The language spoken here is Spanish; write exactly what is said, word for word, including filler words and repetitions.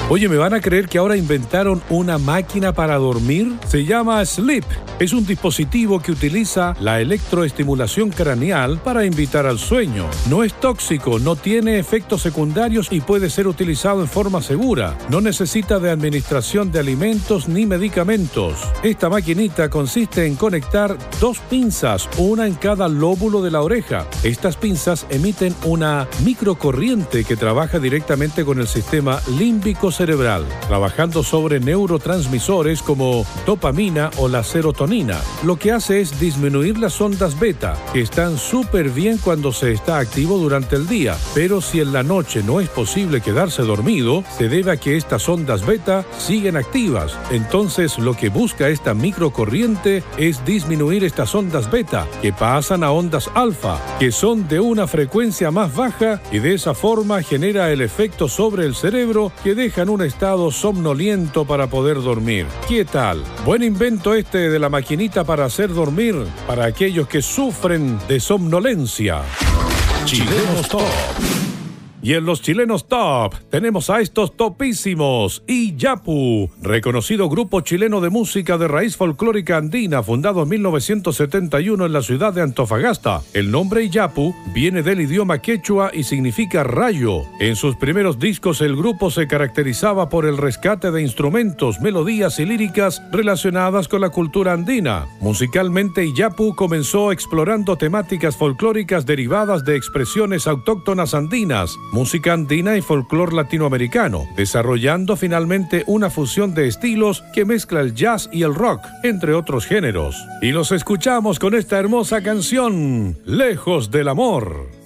Oye, ¿me van a creer que ahora inventaron una máquina para dormir? Se llama Sleep. Es un dispositivo que utiliza la electroestimulación craneal para invitar al sueño. No es tóxico, no tiene efectos secundarios y puede ser utilizado en forma segura. No necesita de administración de alimentos ni medicamentos. Esta maquinita consiste en conectar dos pinzas, una en cada lóbulo de la oreja. Estas pinzas emiten una microcorriente que trabaja directamente con el sistema límbico cerebral, trabajando sobre neurotransmisores como dopamina o la serotonina. Lo que hace es disminuir las ondas beta, que están súper bien cuando se está activo durante el día, pero si en la noche no es posible quedarse dormido, se debe a que estas ondas beta siguen activas. Entonces lo que busca esta microcorriente es disminuir estas ondas beta, que pasan a ondas alfa, que son de una frecuencia más baja, y de esa forma genera el efecto sobre el cerebro que deja en un estado somnoliento para poder dormir. ¿Qué tal? Buen invento este de la maquinita para hacer dormir para aquellos que sufren de somnolencia. Chilenos Top. Y en los Chilenos Top tenemos a estos topísimos. Iyapu, reconocido grupo chileno de música de raíz folclórica andina, fundado en mil novecientos setenta y uno en la ciudad de Antofagasta. El nombre Iyapu viene del idioma quechua y significa rayo. En sus primeros discos el grupo se caracterizaba por el rescate de instrumentos, melodías y líricas relacionadas con la cultura andina. Musicalmente, Iyapu comenzó explorando temáticas folclóricas derivadas de expresiones autóctonas andinas, música andina y folclor latinoamericano, desarrollando finalmente una fusión de estilos que mezcla el jazz y el rock, entre otros géneros. Y los escuchamos con esta hermosa canción, Lejos del Amor.